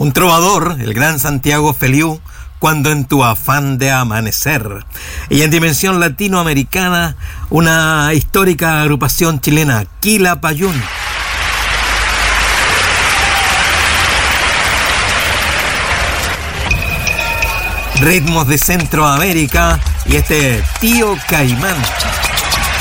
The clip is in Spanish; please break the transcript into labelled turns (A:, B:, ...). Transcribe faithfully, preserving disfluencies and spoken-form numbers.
A: Un trovador, el gran Santiago Feliú, cuando en tu afán de amanecer. Y en dimensión latinoamericana, una histórica agrupación chilena, Quilapayún. Ritmos de Centroamérica y este Tío Caimán.